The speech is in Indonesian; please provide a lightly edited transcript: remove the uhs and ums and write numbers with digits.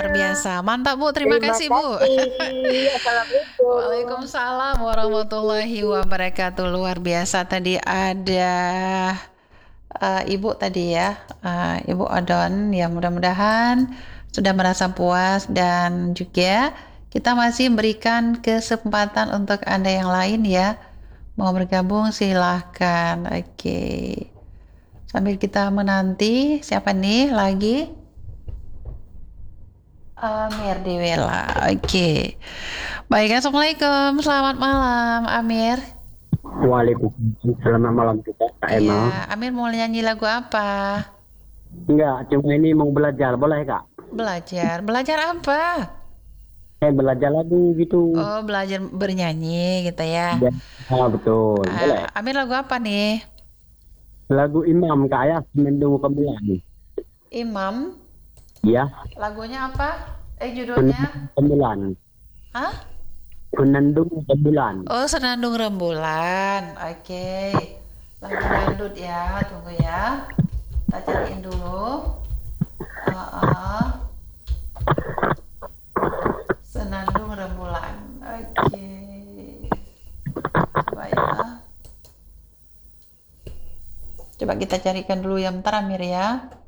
luar biasa. Mantap, Bu. Terima Terima kasih, Bu. kasih. Assalamualaikum. Waalaikumsalam warahmatullahi wabarakatuh. Luar biasa tadi ada Ibu tadi ya, Ibu Odon ya mudah-mudahan sudah merasa puas dan juga kita masih berikan kesempatan untuk Anda yang lain ya. Mau bergabung silahkan. Oke. Sambil kita menanti siapa nih lagi? Amir Dewela. Oke. Baik, Assalamualaikum. Selamat malam, Amir. Waalaikumsalam. Selamat malam juga, Kak Iya, Emma. Amir mau nyanyi lagu apa? Enggak, cuma ini mau belajar, boleh Kak? Belajar. Belajar apa? Belajar lagu gitu. Oh, belajar bernyanyi gitu ya. Ya, betul, boleh. Amir lagu apa nih? Lagu Imam Kak ya, Semendung Kemuliaan. Imam. Ya, Lagunya apa? Judulnya? Senandung Kemuliaan. Hah? Senandung Kemuliaan. Oh, Senandung Rembulan. Oke. Lagu dangdut ya. Tunggu ya. Kita cariin dulu. Uh-uh. Senandung Rembulan. Oke. Coba ya. Coba kita carikan dulu yang bentar Amir ya.